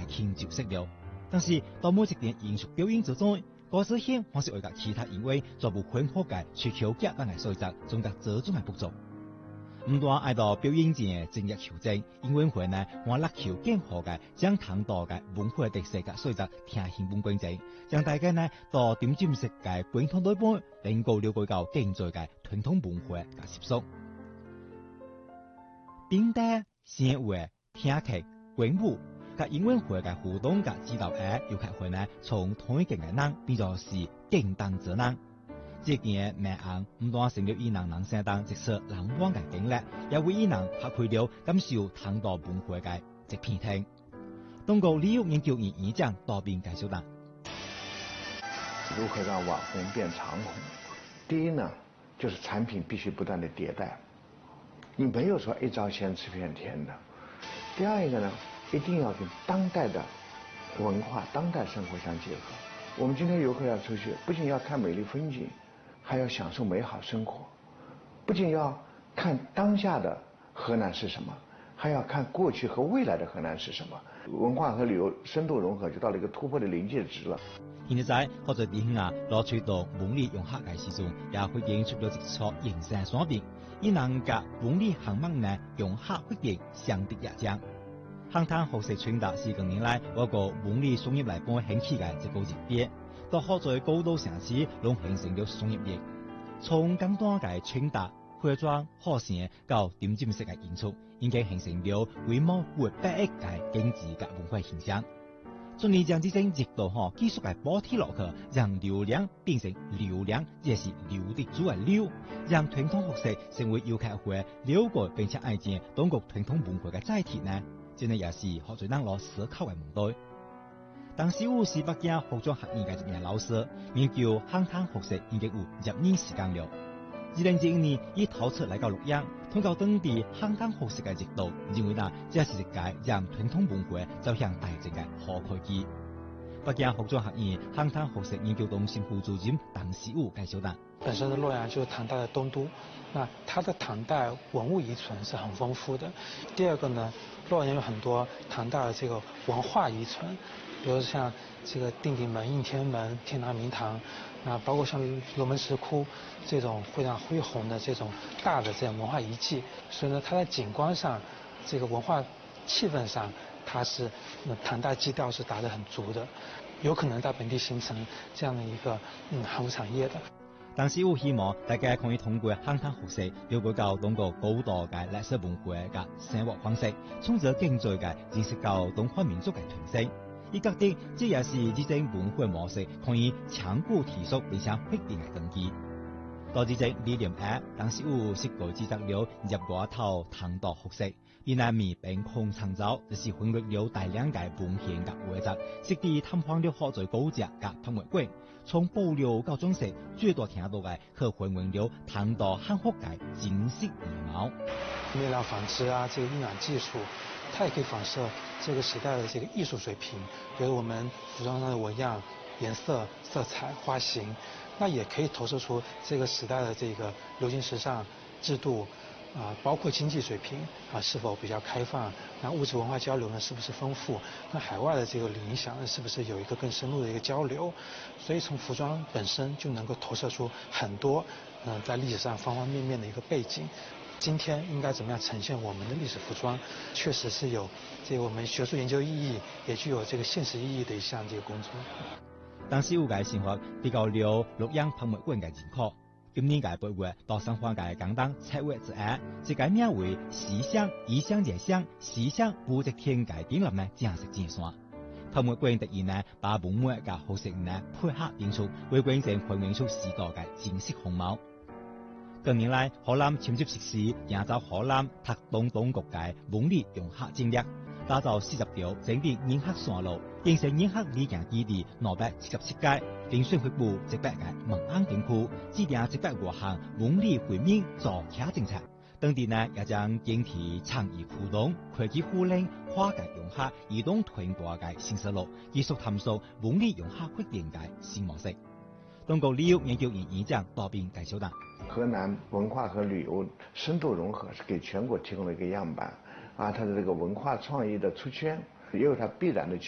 輕就識了。但是到每一件藝術表演之中，高子顯還是會甲其他因為做部混合嘅需求夾硬嘅所在，總得這種嘅不足。唔單愛到表演前嘅正日求證，因為會呢我力求更好嘅將唐代嘅文化特色嘅所在聽興本觀眾，讓大家呢到點進式嘅本土內部能夠了解到更多嘅傳統文化嘅習俗。並且先會聽劇、觀舞，甲英文會嘅互動嘅指導又開會呢從同一件嘅人變作是更當責人。這件名案唔單成了以人人生當直說難忘嘅經歷，也為以人發揮了感受唐代文化嘅一片天。中國旅遊研究院院長杜斌介紹道： 如何讓網紅變長紅？第一呢，就是產品必須不斷的迭代，你沒有說一招鮮吃遍天的。第二一個呢，一定要跟當代的文化、當代生活相結合。我們今天遊客要出去，不僅要看美麗風景，還要享受美好生活。不僅要看當下的河南是什麼，還要看過去和未來的河南是什麼。文化和旅遊深度融合，就到了一個突破的臨界值了。 現在好在電影攞出到文理融合嘅時鐘，也會演出了一出形象雙變，以人甲文理行文呢融合決定相得益彰。航灘學食傳達是近年來我個文理商業來幫興起嘅一個熱點，到好在高度城市攏形成了商業業。從簡單嘅傳達、化妝、好聲到點進式嘅演出，已經形成了規模逾100億嘅經濟嘅文化現象。盡力將這種熱度技術嘅補貼落去，讓流量變成流量，這是流的主嘅流，讓傳統學識成為遊客會了解並且愛見中國傳統文化嘅載體呢？真係也是好在人攞思考嘅問題。當時我是北京服裝學院嘅一名老師，研究航灘學識已經有10年時間了。2011年，伊頭次來到洛陽，通過當地航灘學識嘅熱度，認為呢，這是一個讓傳統文化走向大眾嘅好契機。北京服裝學院航灘學識研究中心副主任鄧時武介紹道： 本身的洛陽就是唐代的東都，那它的唐代文物遺存是很豐富的。第二個呢，洛陽有很多唐代的這個文化遺存，比如像這個定鼎門、應天門、天堂明堂，啊，包括像龍門石窟這種非常恢宏的這種大的這種文化遺跡，所以呢，它在景觀上，這個文化氣氛上，它是唐代基調是打得很足的，有可能在本地形成這樣的一個航空產業的。 但是我希望大家可以通過航灘學識了解到中國高度嘅歷史文化嘅生活方式，從而更多嘅認識到東方民族嘅特色。伊覺得這也是這種文化模式可以長久持續並且穩定嘅根基。到這種理念下，當時我設計製作了入外頭唐代學識，並南面並空創造，就是混入了大量嘅文獻嘅畫質，實地探訪了好在高級嘅博物館，從保留到裝飾，最多聽到嘅可還原了唐代漢服嘅精細羽毛。 面料紡織啊，這個印染技術，它也可以反射這個時代的這個藝術水平，比如我們服裝上的紋樣、顏色、色彩、花型，那也可以投射出這個時代的這個流行時尚、制度啊，包括經濟水平啊是否比較開放，那物質文化交流呢是不是豐富，那海外的這個影響呢是不是有一個更深入的一個交流，所以從服裝本身就能夠投射出很多在歷史上方方面面的一個背景。今天應該怎麼樣呈現我們的歷史服裝，確實是有這個我們學術研究意義，也具有這個現實意義的一項這個工作。 當時我嘅生活比較了洛陽博物館嘅認可，今年嘅8月到上海嘅廣東7月之1，這個名為西廂異鄉夜廂西廂武則天嘅展覽呢正式展線。博物館特意呢把文物嘅學識呢配合演出，為觀眾還原出時代嘅真實風貌。近年來，河南簽接實施營造河南特東東國嘅文理融合戰略，打造40條整定研學線路，形成研學理研基地277屆，並宣發布100個文案景區，制定100多項文理會面造車政策。當地呢也將堅持創意互動、科技互聯、跨界融合、移動傳播嘅新思路，繼續探索文理融合發展嘅新模式。中國旅遊研究院院長杜斌介紹道： 河南文化和旅遊深度融合是給全國提供了一個樣板啊，它的這個文化創意的出圈也有它必然的